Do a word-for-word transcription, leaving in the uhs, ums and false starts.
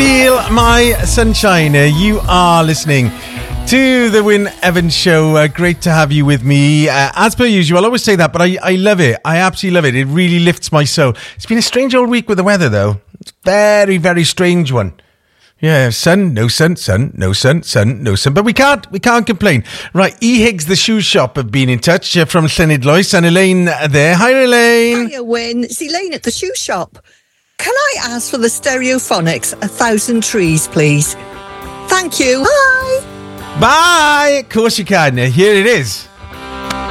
Steal My Sunshine. Uh, you are listening to the Wyn Evans Show. Uh, great to have you with me. Uh, as per usual, I always say that, but I, I love it. I absolutely love it. It really lifts my soul. It's been a strange old week with the weather, though. It's a very, very strange one. Yeah, sun, no sun, sun, no sun, sun, no sun. But we can't, we can't complain. Right, E. Higgs, the shoe shop, have been in touch uh, from Llanid Lois, and Elaine there. Hi, Elaine. Hiya, Wyn. It's Elaine at the shoe shop. Can I ask for the Stereophonics A Thousand Trees, please? Thank you. Bye. Bye. Of course you can. Here it is.